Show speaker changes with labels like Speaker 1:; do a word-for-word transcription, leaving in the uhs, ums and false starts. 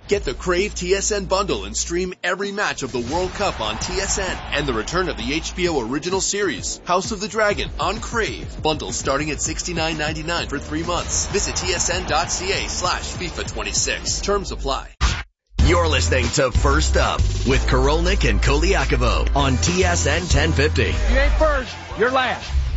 Speaker 1: Get the Crave T S N bundle and stream every match of the World Cup on T S N and the return of the H B O original series, House of the Dragon, on Crave. Bundles starting at sixty-nine ninety-nine for three months. Visit tsn.ca slash FIFA twenty-six. Terms apply.
Speaker 2: You're listening to First Up with Korolnik and Koliakovo on T S N ten fifty.
Speaker 3: You ain't first, you're last.